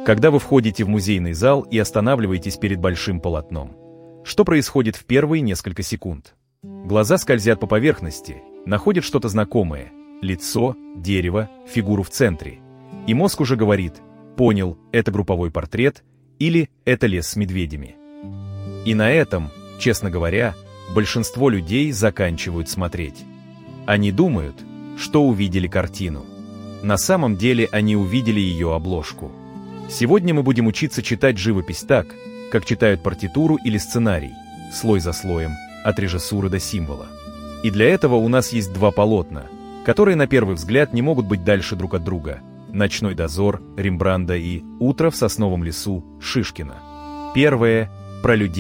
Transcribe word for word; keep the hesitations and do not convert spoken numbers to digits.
Когда вы входите в музейный зал и останавливаетесь перед большим полотном, что происходит в первые несколько секунд? Глаза скользят по поверхности, находят что-то знакомое – лицо, дерево, фигуру в центре. И мозг уже говорит: понял, это групповой портрет или это лес с медведями. И на этом, честно говоря, большинство людей заканчивают смотреть. Они думают, что увидели картину. На самом деле они увидели ее обложку. Сегодня мы будем учиться читать живопись так, как читают партитуру или сценарий, слой за слоем, от режиссуры до символа. И для этого у нас есть два полотна, которые на первый взгляд не могут быть дальше друг от друга: «Ночной дозор» Рембранда и «Утро в сосновом лесу» Шишкина. Первое — про людей.